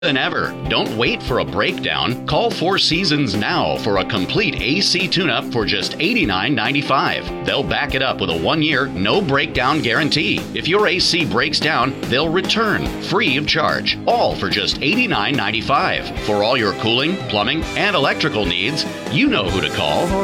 than ever. Don't wait for a breakdown. Call Four Seasons now for a complete AC tune-up for just $89.95. They'll back it up with a 1-year, no breakdown guarantee. If your AC breaks down, they'll return free of charge. All for just $89.95. For all your cooling, plumbing, and electrical needs, you know who to call.